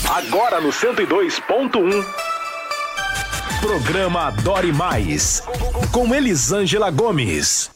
Agora no 102.1. Programa Adore Mais, com Elisângela Gomes.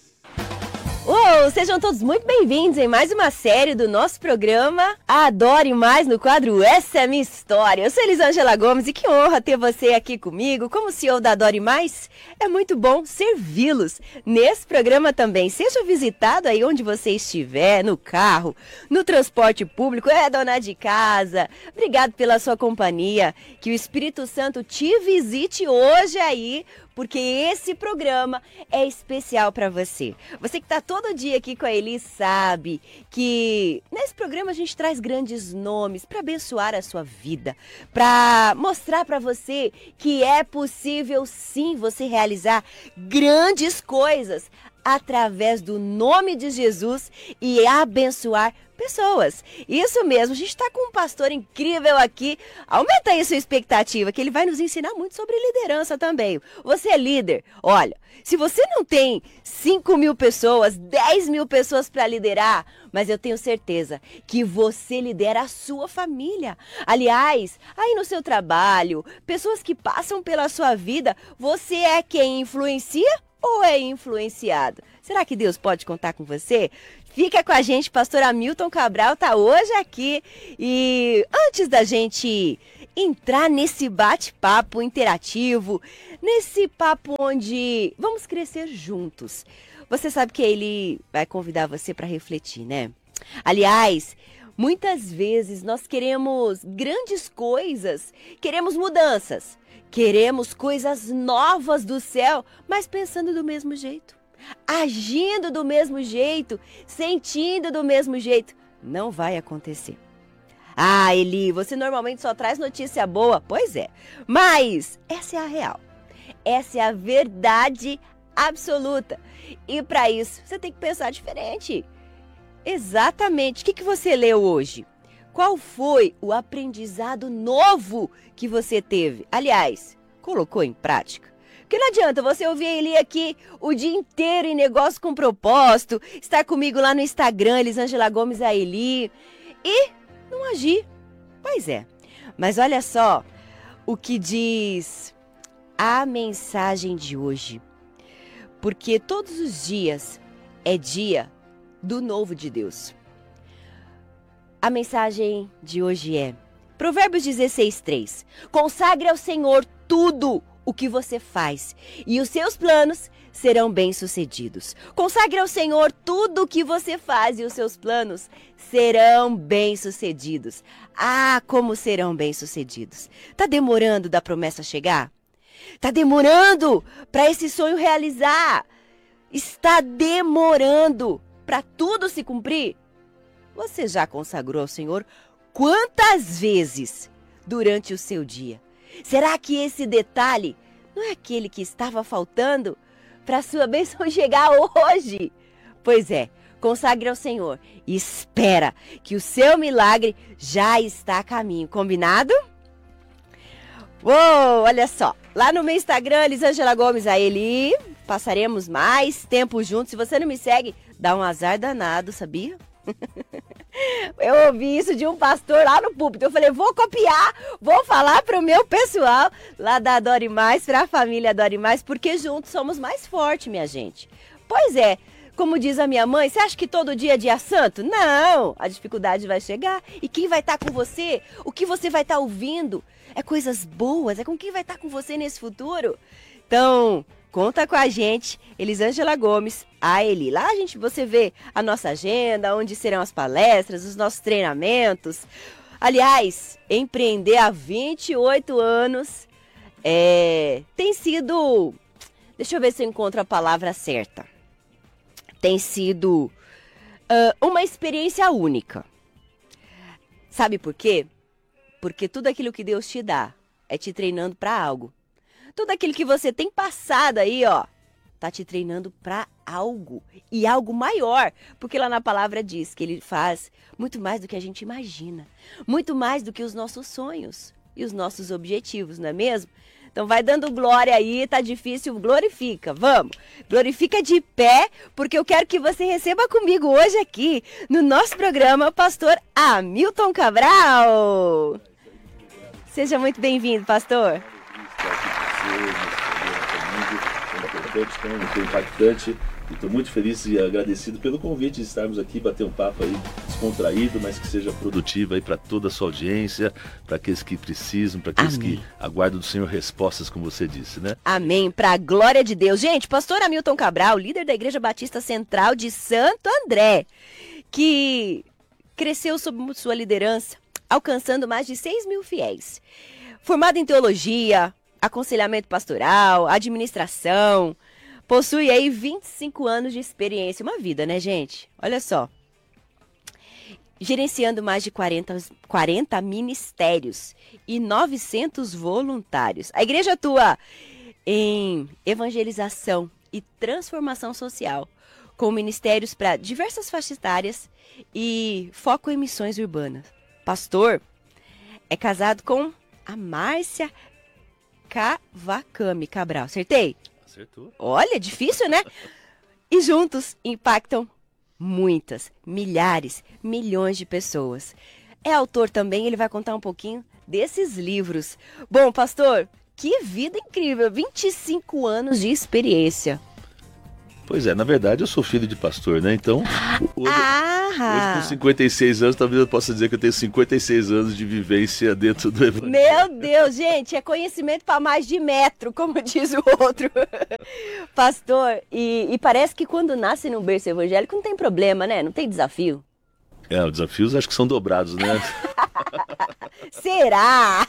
Sejam todos muito bem-vindos em mais uma série do nosso programa Adore Mais, no quadro Essa é Minha História. Eu sou Elisângela Gomes e que honra ter você aqui comigo como CEO da Adore Mais. É muito bom servi-los nesse programa também. Seja visitado aí onde você estiver, no carro, no transporte público, dona de casa. Obrigado pela sua companhia. Que o Espírito Santo te visite hoje aí, porque esse programa é especial para você. Você que está todo dia aqui com a Eli sabe que nesse programa a gente traz grandes nomes para abençoar a sua vida, para mostrar para você que é possível sim você realizar grandes coisas através do nome de Jesus e abençoar pessoas. Isso mesmo, a gente está com um pastor incrível aqui. Aumenta aí sua expectativa, que ele vai nos ensinar muito sobre liderança também. Você é líder? Olha, se você não tem 5.000 pessoas, 10.000 pessoas para liderar, mas eu tenho certeza que você lidera a sua família. Aliás, aí no seu trabalho, pessoas que passam pela sua vida, você é quem influencia ou é influenciado? Será que Deus pode contar com você? Fica com a gente, pastor Hamilton Cabral está hoje aqui. E antes da gente entrar nesse bate-papo interativo, nesse papo onde vamos crescer juntos, você sabe que ele vai convidar você para refletir, né? Aliás, muitas vezes nós queremos grandes coisas, queremos mudanças, queremos coisas novas do céu, mas pensando do mesmo jeito, agindo do mesmo jeito, sentindo do mesmo jeito. Não vai acontecer. Ah, Eli, você normalmente só traz notícia boa. Pois é, mas essa é a real. Essa é a verdade absoluta. E para isso, você tem que pensar diferente. Exatamente. O que você leu hoje? Qual foi o aprendizado novo que você teve? Aliás, colocou em prática? Porque não adianta você ouvir ele aqui o dia inteiro em Negócio com Propósito, estar comigo lá no Instagram, Elisângela Gomes a Eli, e não agir. Pois é. Mas olha só o que diz a mensagem de hoje. Porque todos os dias é dia do novo de Deus. A mensagem de hoje é Provérbios 16:3. Consagre ao Senhor tudo o que você faz e os seus planos serão bem-sucedidos. Consagre ao Senhor tudo o que você faz e os seus planos serão bem-sucedidos. Ah, como serão bem-sucedidos. Tá demorando da promessa chegar? Tá demorando para esse sonho realizar? Está demorando para tudo se cumprir? Você já consagrou ao Senhor quantas vezes durante o seu dia? Será que esse detalhe não é aquele que estava faltando para a sua bênção chegar hoje? Pois é, consagre ao Senhor e espera que o seu milagre já está a caminho. Combinado? Uou, olha só, lá no meu Instagram, Elisângela Gomes a Eli, passaremos mais tempo juntos. Se você não me segue, dá um azar danado, sabia? Eu ouvi isso de um pastor lá no púlpito. Eu falei, vou copiar, vou falar para o meu pessoal lá da Adore Mais, para a família Adore Mais, porque juntos somos mais fortes, minha gente. Pois é, como diz a minha mãe, você acha que todo dia é dia santo? Não, a dificuldade vai chegar. E quem vai estar com você? O que você vai estar ouvindo? É coisas boas, é com quem vai estar com você nesse futuro? Então, conta com a gente, Elisângela Gomes, a Eli. Lá você vê a nossa agenda, onde serão as palestras, os nossos treinamentos. Aliás, empreender há 28 anos tem sido... Deixa eu ver se eu encontro a palavra certa. Tem sido uma experiência única. Sabe por quê? Porque tudo aquilo que Deus te dá é te treinando para algo. Tudo aquilo que você tem passado aí, tá te treinando para algo e algo maior, porque lá na palavra diz que ele faz muito mais do que a gente imagina, muito mais do que os nossos sonhos e os nossos objetivos, não é mesmo? Então vai dando glória aí, tá difícil, glorifica, vamos, glorifica de pé, porque eu quero que você receba comigo hoje aqui no nosso programa, pastor Hamilton Cabral. Seja muito bem-vindo, pastor. Tão impactante. E estou muito feliz e agradecido pelo convite de estarmos aqui, bater um papo aí descontraído, mas que seja produtivo aí para toda a sua audiência, para aqueles que precisam, para aqueles que aguardam do Senhor respostas, como você disse, né? Amém, para a glória de Deus. Gente, pastor Hamilton Cabral, líder da Igreja Batista Central de Santo André, que cresceu sob sua liderança, alcançando mais de 6.000 fiéis. Formado em teologia, aconselhamento pastoral, administração, possui aí 25 anos de experiência, uma vida, né, gente? Olha só. Gerenciando mais de 40 ministérios e 900 voluntários. A igreja atua em evangelização e transformação social, com ministérios para diversas faixas etárias e foco em missões urbanas. Pastor é casado com a Márcia Cavacami Cabral. Acertei? Acertou. Olha, difícil, né? E juntos impactam muitas, milhares, milhões de pessoas. É autor também, ele vai contar um pouquinho desses livros. Bom, pastor, que vida incrível, 25 anos de experiência. Pois é, na verdade eu sou filho de pastor, né? Então, hoje com 56 anos, talvez eu possa dizer que eu tenho 56 anos de vivência dentro do Evangelho. Meu Deus, gente, é conhecimento para mais de metro, como diz o outro. Pastor, e parece que quando nasce no berço evangélico não tem problema, né? Não tem desafio. Os desafios acho que são dobrados, né? Será?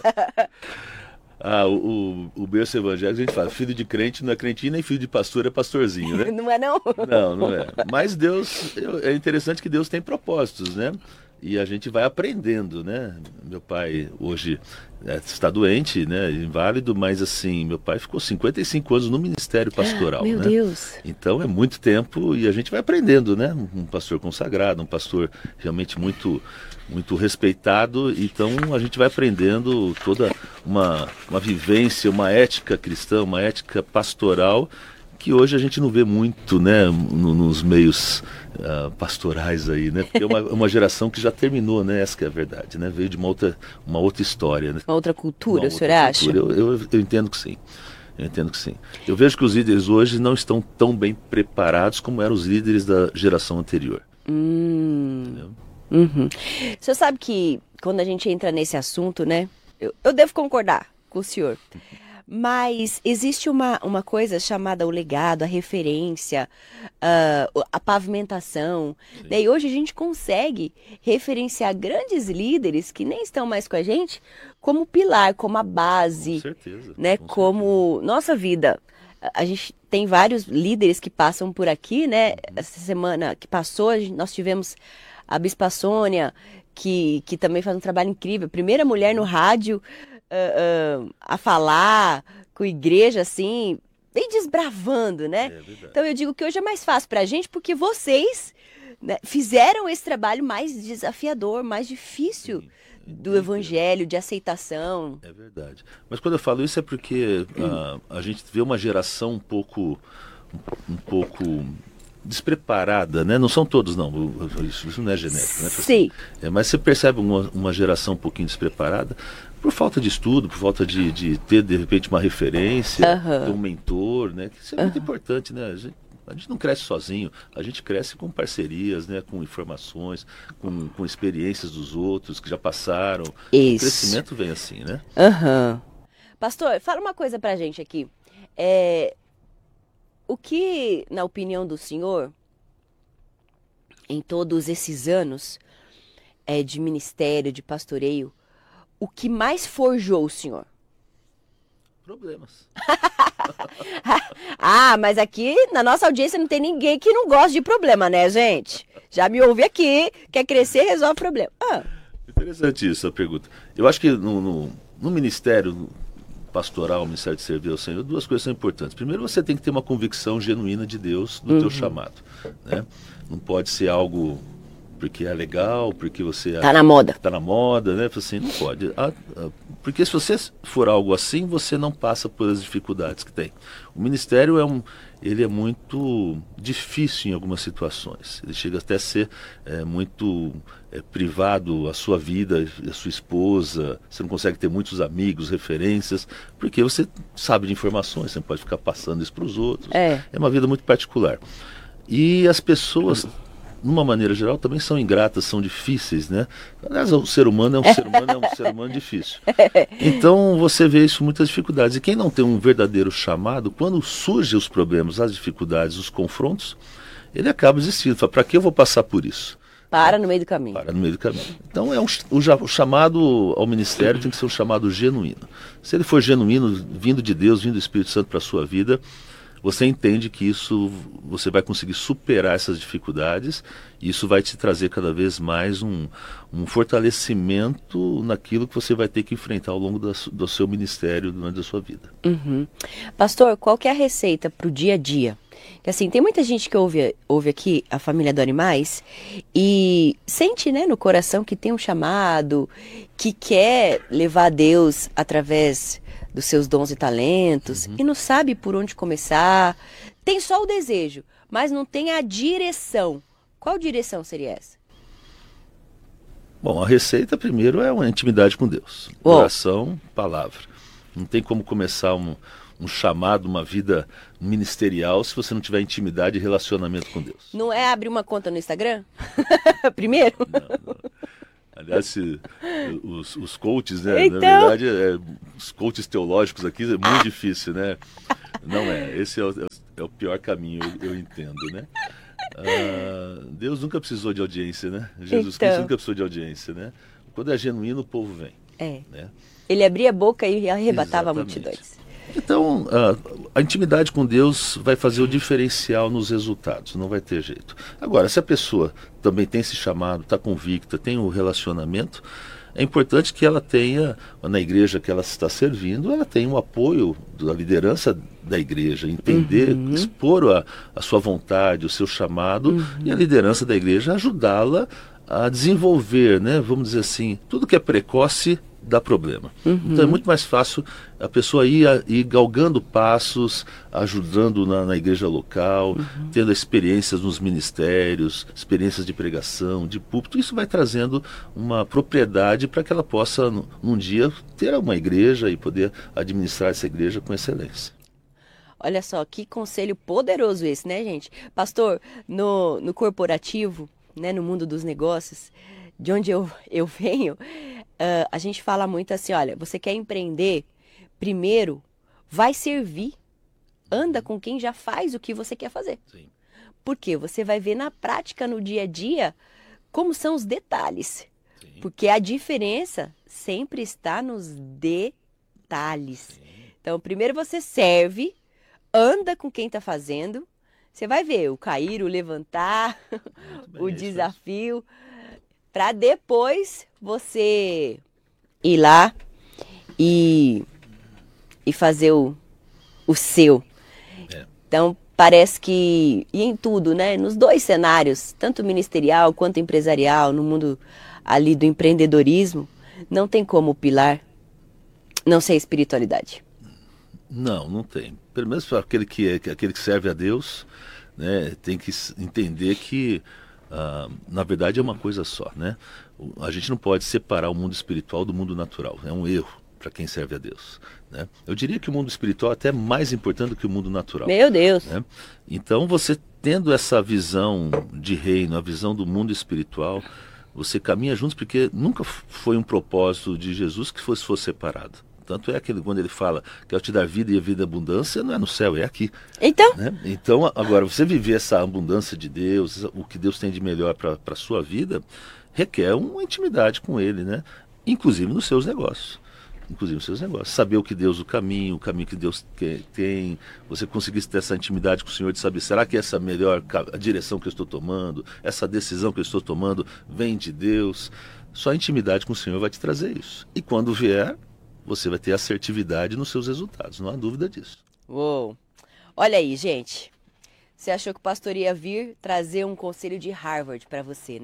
O berço evangélico, a gente fala, filho de crente não é crentinho, nem filho de pastor é pastorzinho, né? Não é não? Não é. Mas Deus, é interessante que Deus tem propósitos, né? E a gente vai aprendendo, né? Meu pai hoje está doente, né? Inválido, mas assim, meu pai ficou 55 anos no ministério pastoral, Meu né? Deus! Então é muito tempo e a gente vai aprendendo, né? Um pastor consagrado, um pastor realmente muito respeitado, então a gente vai aprendendo toda uma vivência, uma ética cristã, uma ética pastoral, que hoje a gente não vê muito, né, nos meios pastorais aí, né, porque é uma geração que já terminou, né, essa que é a verdade, né, veio de uma outra história. Né? Uma outra cultura, o senhor acha? Eu entendo que sim. Eu entendo que sim. Eu vejo que os líderes hoje não estão tão bem preparados como eram os líderes da geração anterior. Entendeu? Uhum. O senhor sabe que quando a gente entra nesse assunto, né, eu devo concordar com o senhor, mas existe uma coisa chamada o legado, a referência, a pavimentação, né? E hoje a gente consegue referenciar grandes líderes que nem estão mais com a gente como pilar, como a base, Com certeza, né, como nossa vida. A gente tem vários líderes que passam por aqui, né? Essa semana que passou, nós tivemos a Bispa Sônia, que também faz um trabalho incrível. Primeira mulher no rádio a falar com a igreja, assim, bem desbravando, né? Então eu digo que hoje é mais fácil pra gente, porque vocês, né, fizeram esse trabalho mais desafiador, mais difícil. Sim. Do evangelho, de aceitação. É verdade. Mas quando eu falo isso é porque a gente vê uma geração um pouco despreparada, né? Não são todos, não. Isso não é genérico, né? Sim. Mas você percebe uma geração um pouquinho despreparada por falta de estudo, por falta de ter, de repente, uma referência, ter um mentor, né? Isso é muito importante, né? A gente não cresce sozinho, a gente cresce com parcerias, né, com informações, com experiências dos outros que já passaram. Isso. O crescimento vem assim, né? Pastor, fala uma coisa pra gente aqui. O que, na opinião do senhor, em todos esses anos de ministério, de pastoreio, o que mais forjou o senhor? Problemas. Mas aqui na nossa audiência não tem ninguém que não gosta de problema, né, gente? Já me ouve aqui, quer crescer, resolve problema. Interessante isso, a pergunta. Eu acho que no ministério pastoral, o ministério de servir ao Senhor, duas coisas são importantes. Primeiro, você tem que ter uma convicção genuína de Deus do teu chamado, né? Não pode ser algo porque é legal, porque você... Tá na moda. Tá na moda, né? Assim, não pode. Porque se você for algo assim, você não passa pelas dificuldades que tem. O ministério ele é muito difícil em algumas situações. Ele chega até a ser muito privado, a sua vida, a sua esposa. Você não consegue ter muitos amigos, referências, porque você sabe de informações, você não pode ficar passando isso para os outros. É uma vida muito particular. E as pessoas, numa maneira geral, também são ingratas, são difíceis, né? Aliás, o ser humano é um ser humano difícil. Então você vê isso, muitas dificuldades. E quem não tem um verdadeiro chamado, quando surgem os problemas, as dificuldades, os confrontos, ele acaba desistindo. Fala, para que eu vou passar por isso? Para no meio do caminho. Para no meio do caminho. Então o chamado ao ministério tem que ser um chamado genuíno. Se ele for genuíno, vindo de Deus, vindo do Espírito Santo para a sua vida, você entende que você vai conseguir superar essas dificuldades e isso vai te trazer cada vez mais um fortalecimento naquilo que você vai ter que enfrentar ao longo do seu ministério durante a sua vida. Uhum. Pastor, qual que é a receita para o dia a dia? Que assim, tem muita gente que ouve aqui a família Adore Mais e sente, né, no coração que tem um chamado, que quer levar a Deus através dos seus dons e talentos, e não sabe por onde começar. Tem só o desejo, mas não tem a direção. Qual direção seria essa? Bom, a receita primeiro é uma intimidade com Deus. Oração, palavra. Não tem como começar um chamado, uma vida ministerial se você não tiver intimidade e relacionamento com Deus. Não é abrir uma conta no Instagram? Primeiro? Não. Aliás, os coaches, né? Então... Na verdade, os coaches teológicos aqui é muito difícil, né? Não é. Esse é o pior caminho, eu entendo, né? Deus nunca precisou de audiência, né? Jesus Cristo nunca precisou de audiência, né? Quando é genuíno, o povo vem. Né? Ele abria a boca e arrebatava multidões. Então, a intimidade com Deus vai fazer o diferencial nos resultados, não vai ter jeito. Agora, se a pessoa também tem esse chamado, está convicta, tem o relacionamento, é importante que ela tenha, na igreja que ela está servindo, ela tenha o apoio da liderança da igreja, entender, expor a sua vontade, o seu chamado, e a liderança da igreja ajudá-la a desenvolver, né, vamos dizer assim, tudo que é precoce dá problema. Então é muito mais fácil a pessoa ir galgando passos, ajudando na igreja local, tendo experiências nos ministérios, experiências de pregação, de púlpito. Isso vai trazendo uma propriedade para que ela possa, num dia, ter uma igreja e poder administrar essa igreja com excelência. Olha só, que conselho poderoso esse, né, gente? Pastor, no corporativo, né, no mundo dos negócios, de onde eu venho, a gente fala muito assim, olha, você quer empreender, primeiro vai servir, anda com quem já faz o que você quer fazer. Sim. Porque você vai ver na prática, no dia a dia, como são os detalhes. Sim. Porque a diferença sempre está nos detalhes. Sim. Então, primeiro você serve, anda com quem está fazendo, você vai ver o cair, o levantar, o desafio, para depois você ir lá e fazer o seu. Então, parece que, e em tudo, né? Nos dois cenários, tanto ministerial quanto empresarial, no mundo ali do empreendedorismo, não tem como o pilar não ser espiritualidade. Não tem. Pelo menos para aquele que serve a Deus, né, tem que entender que na verdade é uma coisa só, né? A gente não pode separar o mundo espiritual do mundo natural. É um erro para quem serve a Deus, né? Eu diria que o mundo espiritual é até mais importante do que o mundo natural. Meu Deus! Né? Então você tendo essa visão de reino, a visão do mundo espiritual, você caminha juntos, porque nunca foi um propósito de Jesus que fosse separado. Tanto é que quando ele fala que ao te dar vida e a vida abundância, não é no céu, é aqui. Então? Né? Então, agora, você viver essa abundância de Deus, o que Deus tem de melhor para a sua vida, requer uma intimidade com Ele, né? Inclusive nos seus negócios. Saber o que Deus, o caminho que Deus tem, você conseguir ter essa intimidade com o Senhor, de saber, será que essa a direção que eu estou tomando, essa decisão que eu estou tomando, vem de Deus? Só a intimidade com o Senhor vai te trazer isso. E quando vier, você vai ter assertividade nos seus resultados, não há dúvida disso. Uou! Olha aí, gente. Você achou que o pastor ia vir trazer um conselho de Harvard para você, né?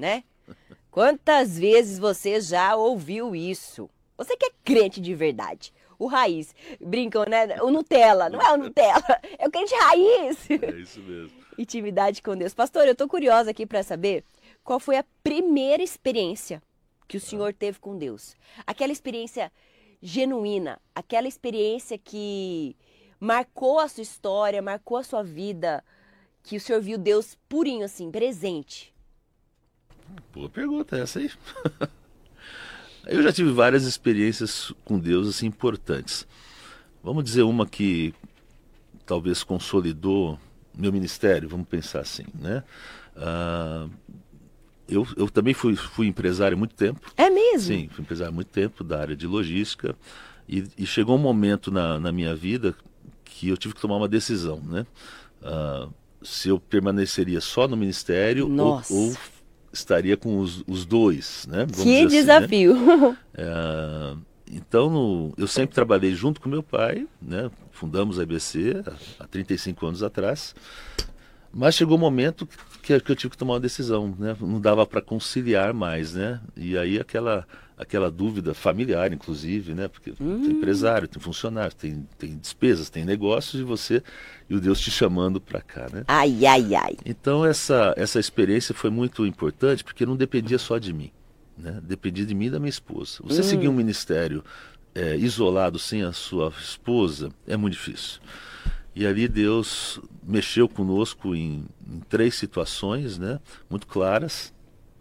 Quantas vezes você já ouviu isso? Você que é crente de verdade. O raiz. Brincam, né? O Nutella. Não é o Nutella. É o crente raiz. É isso mesmo. Intimidade com Deus. Pastor, eu tô curiosa aqui para saber qual foi a primeira experiência que o senhor teve com Deus. Aquela experiência genuína. Aquela experiência que marcou a sua história, marcou a sua vida. Que o senhor viu Deus purinho assim, presente. Boa pergunta essa aí. Eu já tive várias experiências com Deus assim importantes. Vamos dizer uma que talvez consolidou meu ministério, vamos pensar assim, né? Eu também fui empresário há muito tempo. É mesmo? Sim, fui empresário há muito tempo da área de logística e chegou um momento na minha vida que eu tive que tomar uma decisão, né? Se eu permaneceria só no ministério ou estaria com os dois, né? Vamos que dizer desafio! Assim, né? Então, eu sempre trabalhei junto com meu pai, né? Fundamos a IBC há 35 anos atrás, mas chegou um momento que eu tive que tomar uma decisão, né? Não dava para conciliar mais, né? E aí aquela dúvida familiar, inclusive, né? Porque tem empresário, tem funcionário, tem despesas, tem negócios e o Deus te chamando para cá, né? Ai, ai, ai. Então essa experiência foi muito importante porque não dependia só de mim, né? Dependia de mim e da minha esposa. Você seguir um ministério isolado sem a sua esposa é muito difícil. E ali Deus mexeu conosco em 3 situações, né? Muito claras,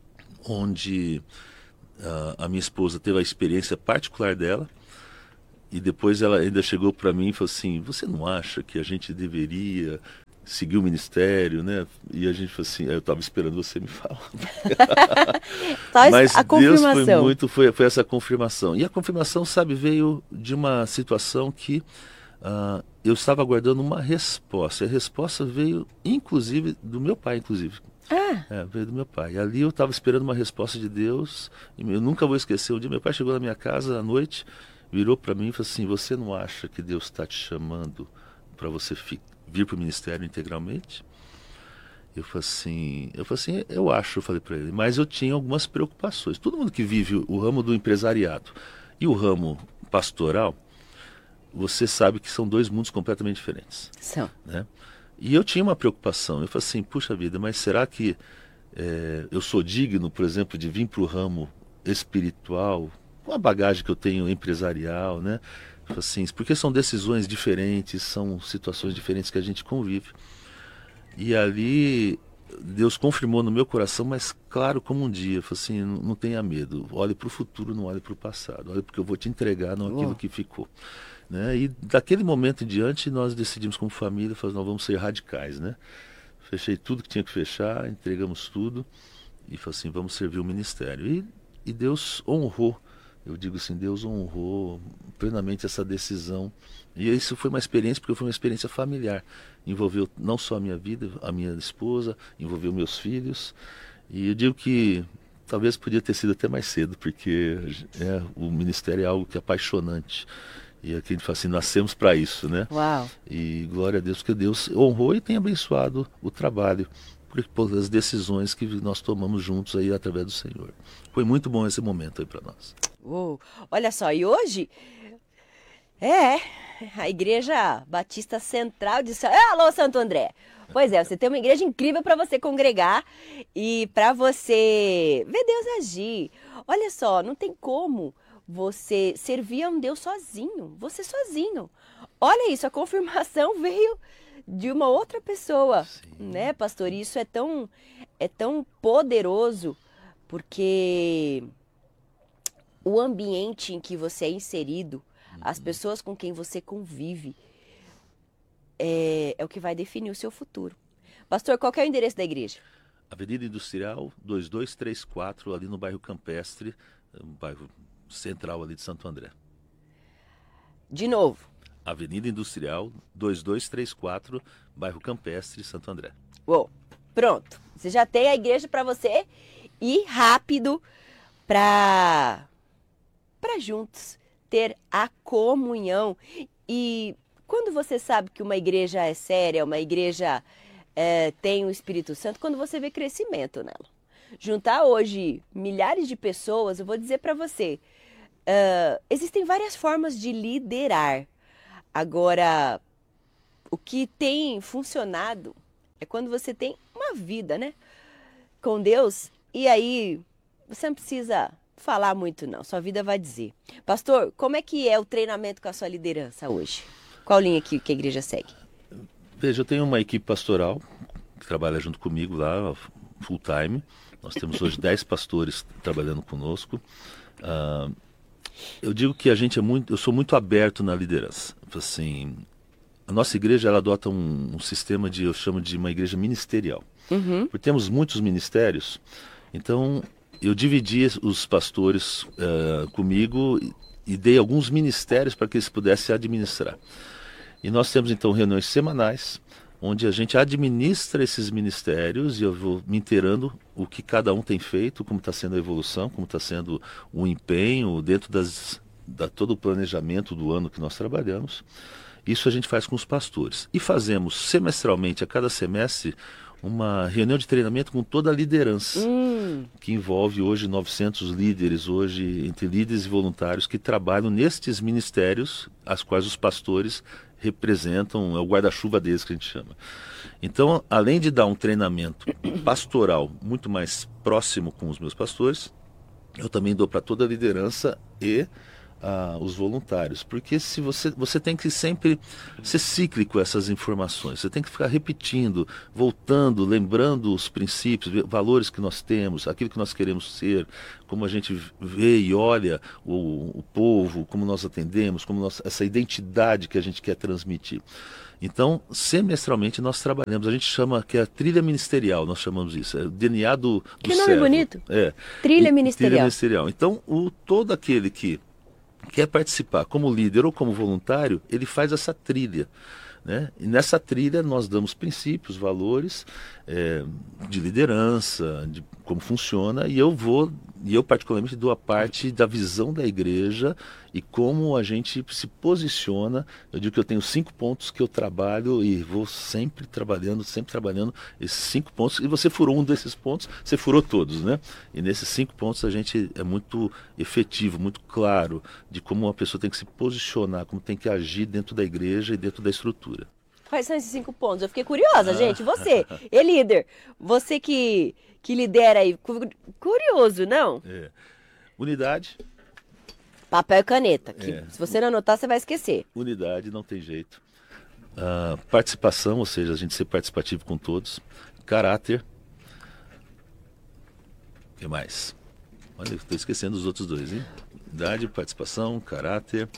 onde a minha esposa teve a experiência particular dela e depois ela ainda chegou para mim e falou assim: você não acha que a gente deveria seguir o ministério, né? E a gente falou assim, eu estava esperando você me falar. Mas a confirmação. Deus foi essa confirmação. E a confirmação, sabe, veio de uma situação que eu estava aguardando uma resposta. E a resposta veio, inclusive, do meu pai, inclusive. Veio do meu pai. Ali eu estava esperando uma resposta de Deus. E eu nunca vou esquecer. Um dia meu pai chegou na minha casa à noite, virou para mim e falou assim: você não acha que Deus está te chamando para você vir para o ministério integralmente? Eu falei assim, eu acho, eu falei para ele. Mas eu tinha algumas preocupações. Todo mundo que vive o ramo do empresariado e o ramo pastoral, você sabe que são 2 mundos completamente diferentes. São. Né? E eu tinha uma preocupação. Eu falei assim, puxa vida, mas será que eu sou digno, por exemplo, de vir para o ramo espiritual, com a bagagem que eu tenho empresarial, né? Eu falei assim, porque são decisões diferentes, são situações diferentes que a gente convive. E ali Deus confirmou no meu coração, mas claro como um dia. Eu falei assim, não tenha medo, olhe para o futuro, não olhe para o passado. Olhe porque eu vou te entregar, não aquilo que ficou. Né? E daquele momento em diante nós decidimos como família, nós vamos ser radicais, né? Fechei tudo que tinha que fechar, entregamos tudo e falei assim, vamos servir o ministério. E Deus honrou, eu digo assim, Deus honrou plenamente essa decisão. E isso foi uma experiência, porque foi uma experiência familiar. Envolveu não só a minha vida, a minha esposa, envolveu meus filhos. E eu digo que talvez podia ter sido até mais cedo, porque o ministério é algo que é apaixonante. E aqui a gente fala assim, nascemos para isso, né? Uau! E glória a Deus, que Deus honrou e tem abençoado o trabalho, por as decisões que nós tomamos juntos aí através do Senhor. Foi muito bom esse momento aí para nós. Olha só, e hoje a Igreja Batista Central de Alô, Santo André. Pois é, você tem uma igreja incrível para você congregar e para você ver Deus agir. Olha só, não tem como você servir a um Deus sozinho, você sozinho. Olha isso, a confirmação veio de uma outra pessoa, né, pastor? Isso é tão poderoso, porque o ambiente em que você é inserido, as pessoas com quem você convive, é o que vai definir o seu futuro. Pastor, qual que é o endereço da igreja? Avenida Industrial 2234, ali no bairro Campestre, um bairro central ali de Santo André. De novo. Avenida Industrial 2234, bairro Campestre, Santo André. Pronto. Você já tem a igreja para você ir rápido para juntos ter a comunhão. E quando você sabe que uma igreja é séria, uma igreja tem o Espírito Santo, quando você vê crescimento nela. juntar hoje milhares de pessoas, eu vou dizer para você, existem várias formas de liderar. Agora, o que tem funcionado é quando você tem uma vida, né, com Deus, e aí você não precisa falar muito não, sua vida vai dizer. Pastor, como é que é o treinamento com a sua liderança hoje? Qual linha que a igreja segue? Veja, eu tenho uma equipe pastoral que trabalha junto comigo lá, full time. Nós temos hoje 10 pastores trabalhando conosco. Eu digo que eu sou muito aberto na liderança. Assim, a nossa igreja ela adota um sistema eu chamo de uma igreja ministerial. Porque temos muitos ministérios, então eu dividi os pastores comigo e dei alguns ministérios para que eles pudessem administrar. E nós temos então reuniões semanais, onde a gente administra esses ministérios e eu vou me inteirando o que cada um tem feito, como está sendo a evolução, como está sendo o empenho dentro todo o planejamento do ano que nós trabalhamos. Isso a gente faz com os pastores. E fazemos semestralmente, a cada semestre, uma reunião de treinamento com toda a liderança, que envolve hoje 900 líderes, hoje entre líderes e voluntários que trabalham nestes ministérios, as quais os pastores representam, é o guarda-chuva deles que a gente chama. Então, além de dar um treinamento pastoral muito mais próximo com os meus pastores, eu também dou para toda a liderança e os voluntários, porque se você tem que sempre ser cíclico essas informações, você tem que ficar repetindo, voltando, lembrando os princípios, valores que nós temos, aquilo que nós queremos ser, como a gente vê e olha o povo, como nós atendemos, essa identidade que a gente quer transmitir. Então, semestralmente nós trabalhamos, a gente chama que é a trilha ministerial, nós chamamos isso, é o DNA do que nome servo. Bonito. Trilha ministerial. Então, todo aquele que quer participar como líder ou como voluntário, ele faz essa trilha, né? E nessa trilha nós damos princípios, valores de liderança, de como funciona, e eu particularmente dou a parte da visão da igreja e como a gente se posiciona. Eu digo que eu tenho 5 pontos que eu trabalho e vou sempre trabalhando esses 5 pontos, e você furou um desses pontos, você furou todos, né? E nesses 5 pontos a gente é muito efetivo, muito claro de como uma pessoa tem que se posicionar, como tem que agir dentro da igreja e dentro da estrutura. Quais são esses 5 pontos? Eu fiquei curiosa, gente. Você, líder, você que lidera aí, curioso, não? Unidade. Papel e caneta. Que se você não anotar, você vai esquecer. Unidade, não tem jeito. Participação, ou seja, a gente ser participativo com todos. Caráter. O que mais? Olha, estou esquecendo os outros 2, hein? Unidade, participação, caráter.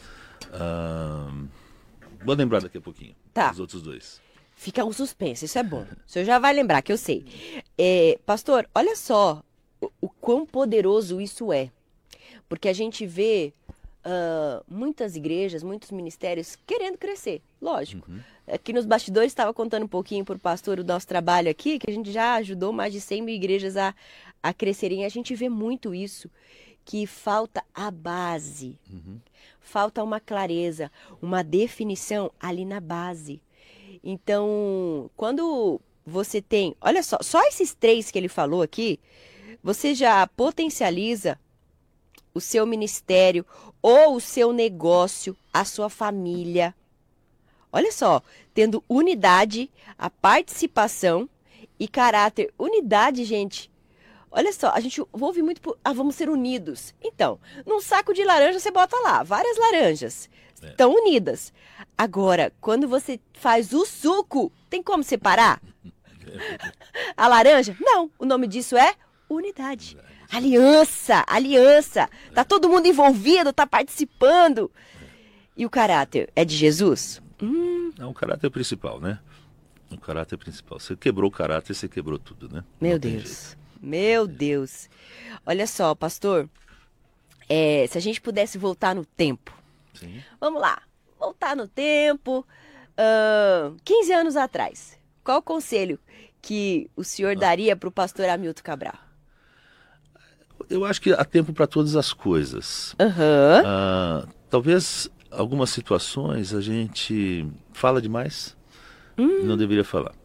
Vou lembrar daqui a pouquinho. Tá. Os outros 2. Fica um suspense, isso é bom. O senhor já vai lembrar, que eu sei. Pastor, olha só o quão poderoso isso é. Porque a gente vê muitas igrejas, muitos ministérios querendo crescer, lógico. Aqui nos bastidores estava contando um pouquinho para o pastor o nosso trabalho aqui, que a gente já ajudou mais de 100 mil igrejas a crescerem. A gente vê muito isso, que falta a base, falta uma clareza, uma definição ali na base. Então, quando você tem, olha só esses 3 que ele falou aqui, você já potencializa o seu ministério ou o seu negócio, a sua família. Olha só, tendo unidade, a participação e caráter. Unidade, gente. Olha só, a gente ouve muito vamos ser unidos. Então, num saco de laranja você bota lá várias laranjas. Estão unidas. Agora, quando você faz o suco, tem como separar? A laranja? Não, o nome disso é unidade. Aliança. Tá todo mundo envolvido, tá participando. E o caráter é de Jesus? É o caráter principal, né? O caráter principal. Você quebrou o caráter, você quebrou tudo, né? Meu Deus. Meu Deus. Olha só, pastor, se a gente pudesse voltar no tempo. Sim. Vamos lá, voltar no tempo, 15 anos atrás. Qual o conselho que o senhor daria para o pastor Hamilton Cabral? Eu acho que há tempo para todas as coisas. Talvez algumas situações a gente fala demais e não deveria falar.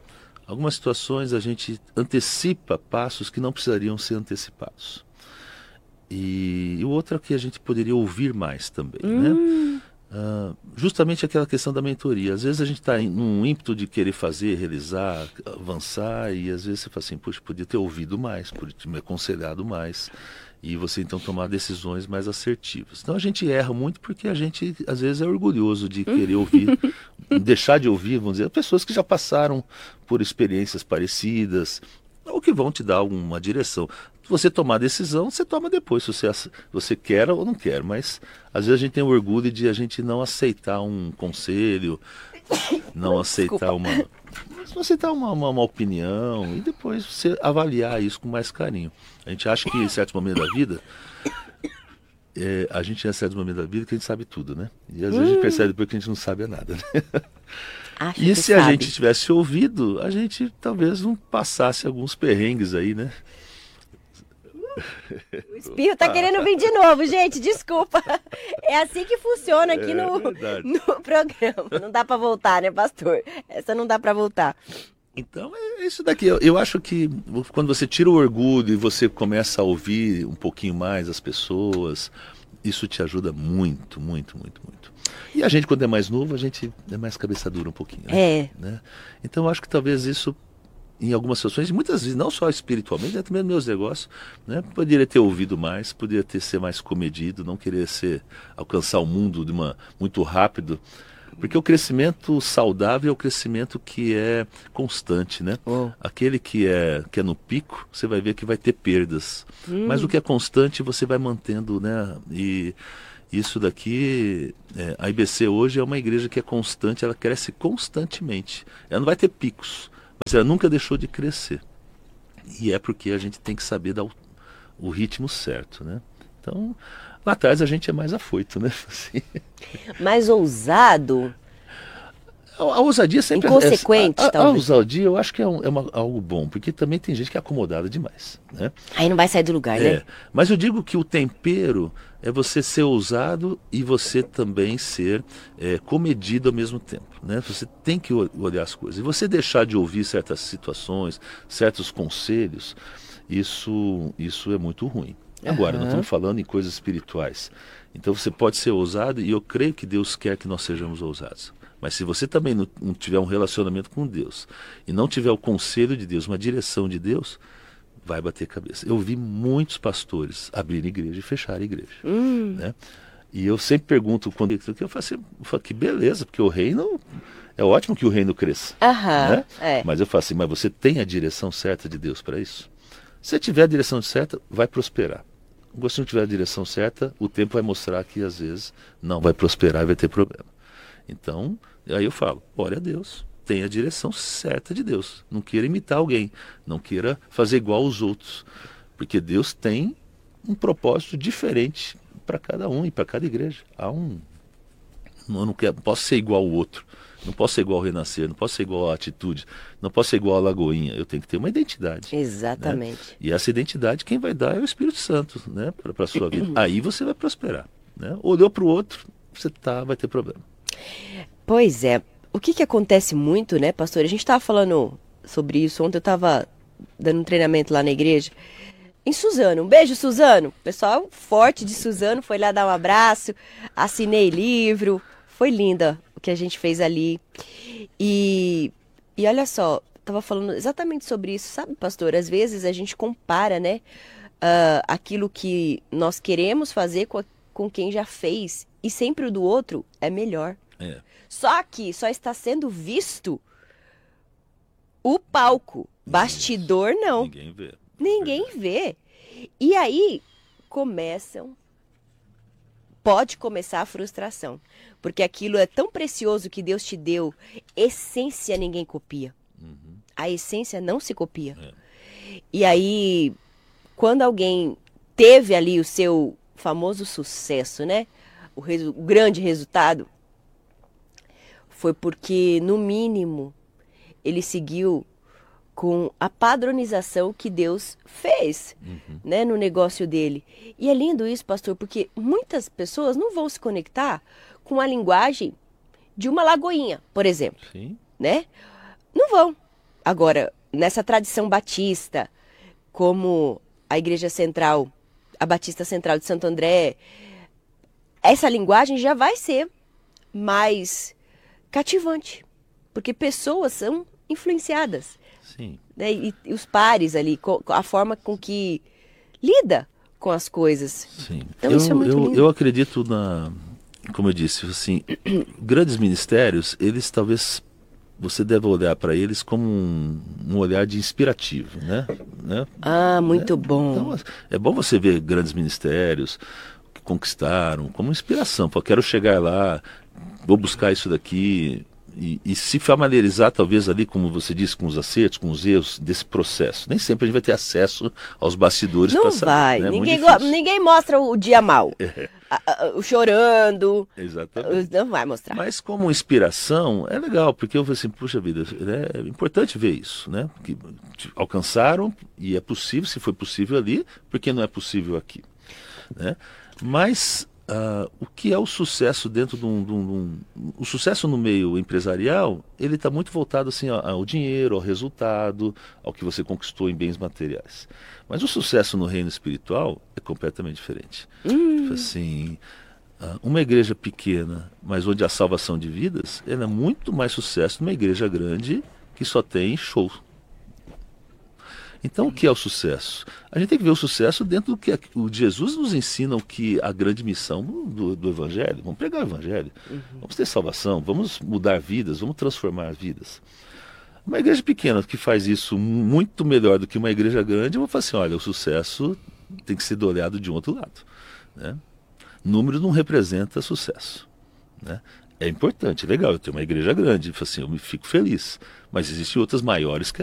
Algumas situações a gente antecipa passos que não precisariam ser antecipados. E o outro é que a gente poderia ouvir mais também, né? Justamente aquela questão da mentoria. Às vezes a gente está num ímpeto de querer fazer, realizar, avançar, e às vezes você fala assim, puxa, podia ter ouvido mais, podia ter me aconselhado mais, e você então tomar decisões mais assertivas. Então a gente erra muito porque a gente às vezes é orgulhoso de querer ouvir, deixar de ouvir, vamos dizer, pessoas que já passaram por experiências parecidas, ou que vão te dar alguma direção. Se você tomar a decisão, você toma depois, se você quer ou não quer. Mas às vezes a gente tem o orgulho de a gente não aceitar um conselho, não aceitar uma opinião, e depois você avaliar isso com mais carinho. A gente acha que em certos momentos da vida, a gente tem certos momentos da vida que a gente sabe tudo, né? E às vezes a gente percebe depois que a gente não sabe nada, né? E se a gente tivesse ouvido, a gente talvez não passasse alguns perrengues aí, né? O espirro tá querendo vir de novo, gente, desculpa. É assim que funciona aqui no programa. Não dá para voltar, né, pastor? Essa não dá para voltar. Então é isso daqui. Eu acho que quando você tira o orgulho e você começa a ouvir um pouquinho mais as pessoas, isso te ajuda muito, muito, muito, muito. E a gente, quando é mais novo, a gente é mais cabeça dura um pouquinho, né? Então eu acho que talvez isso, em algumas situações, muitas vezes, não só espiritualmente, mas também nos meus negócios, né? Poderia ter ouvido mais, poderia ser mais comedido, não querer alcançar o mundo muito rápido. Porque o crescimento saudável é o crescimento que é constante, né? Aquele que é no pico, você vai ver que vai ter perdas. Mas o que é constante, você vai mantendo, né? E isso daqui, a IBC hoje é uma igreja que é constante, ela cresce constantemente. Ela não vai ter picos, mas ela nunca deixou de crescer. E é porque a gente tem que saber dar o ritmo certo, né? Então, lá atrás a gente é mais afoito, né? Assim. Mais ousado? A ousadia sempre inconsequente, a talvez. ousadia eu acho que é algo bom, porque também tem gente que é acomodada demais, né? Aí não vai sair do lugar, né? Mas eu digo que o tempero é você ser ousado e você também ser comedido ao mesmo tempo, né? Você tem que olhar as coisas. E você deixar de ouvir certas situações, certos conselhos, isso é muito ruim. Agora, nós estamos falando em coisas espirituais. Então você pode ser ousado, e eu creio que Deus quer que nós sejamos ousados. Mas se você também não tiver um relacionamento com Deus, e não tiver o conselho de Deus, uma direção de Deus, vai bater cabeça. Eu vi muitos pastores abrirem igreja e fecharem igreja. Né? E eu sempre pergunto, eu falo assim, que beleza, porque o reino, é ótimo que o reino cresça. Né? Mas eu falo assim, mas você tem a direção certa de Deus para isso? Se tiver a direção certa, vai prosperar. Se não tiver a direção certa, o tempo vai mostrar que às vezes não vai prosperar e vai ter problema. Então, aí eu falo, ore a Deus, tenha a direção certa de Deus. Não queira imitar alguém, não queira fazer igual aos outros. Porque Deus tem um propósito diferente para cada um e para cada igreja. Eu não posso ser igual ao outro. Não posso ser igual ao Renascer, não posso ser igual à Atitude, não posso ser igual à Lagoinha. Eu tenho que ter uma identidade. Exatamente. Né? E essa identidade quem vai dar é o Espírito Santo, né? Para a sua vida. Aí você vai prosperar. Né? Olhou para o outro, vai ter problema. Pois é. O que acontece muito, né, pastor? A gente estava falando sobre isso. Ontem eu estava dando um treinamento lá na igreja. Em Suzano. Um beijo, Suzano. O pessoal forte de Suzano foi lá dar um abraço. Assinei livro. Foi linda o que a gente fez ali. E olha só, estava falando exatamente sobre isso, sabe, pastor? Às vezes a gente compara, né, aquilo que nós queremos fazer com quem já fez. E sempre o do outro é melhor. Só que só está sendo visto o palco. Bastidor, não. Ninguém vê. Ninguém vê. E aí pode começar a frustração. Porque aquilo é tão precioso que Deus te deu. Essência ninguém copia. A essência não se copia. E aí, quando alguém teve ali o seu famoso sucesso, né? O grande resultado, foi porque, no mínimo, ele seguiu com a padronização que Deus fez, né, no negócio dele. E é lindo isso, pastor, porque muitas pessoas não vão se conectar com a linguagem de uma Lagoinha, por exemplo. Sim. Né? Não vão. Agora, nessa tradição batista, como a Igreja Central, a Batista Central de Santo André, essa linguagem já vai ser mais cativante, porque pessoas são influenciadas. Sim. Né? E os pares ali, a forma com que lida com as coisas. Sim. Então isso é muito lindo. Eu acredito como eu disse, assim, grandes ministérios, eles talvez você deve olhar para eles como um olhar de inspirativo, né? Ah, muito bom. Então, é bom você ver grandes ministérios que conquistaram como inspiração. Pô, quero chegar lá, vou buscar isso daqui e se familiarizar talvez ali, como você disse, com os acertos, com os erros desse processo. Nem sempre a gente vai ter acesso aos bastidores para saber. Não vai. Né? Ninguém mostra o dia mal. O chorando. Exatamente. Não vai mostrar. Mas como inspiração, é legal, porque eu falei assim, puxa vida, é importante ver isso, né? Que alcançaram e é possível, se foi possível ali, porque não é possível aqui, né? Mas o que é o sucesso dentro de o sucesso no meio empresarial, ele está muito voltado assim ao dinheiro, ao resultado, ao que você conquistou em bens materiais. Mas o sucesso no reino espiritual é completamente diferente. Assim, uma igreja pequena, mas onde há salvação de vidas, ela é muito mais sucesso numa igreja grande que só tem show. Então, o que é o sucesso? A gente tem que ver o sucesso dentro do que o Jesus nos ensina, o que a grande missão do Evangelho. Vamos pregar o Evangelho, vamos ter salvação, vamos mudar vidas, vamos transformar vidas. Uma igreja pequena que faz isso muito melhor do que uma igreja grande, eu vou falar assim, olha, o sucesso tem que ser olhado de um outro lado, né? Número não representa sucesso, né? É importante, legal, eu tenho uma igreja grande, assim, eu me fico feliz, mas existem outras maiores que